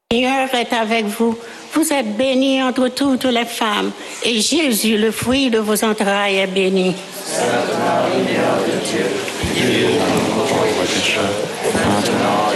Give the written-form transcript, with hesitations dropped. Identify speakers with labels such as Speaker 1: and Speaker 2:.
Speaker 1: Seigneur est avec vous. Vous êtes bénie entre toutes les femmes, et Jésus, le fruit de vos entrailles, est béni.
Speaker 2: Sainte Marie, Mère de Dieu, priez pour nous pauvres pécheurs, maintenant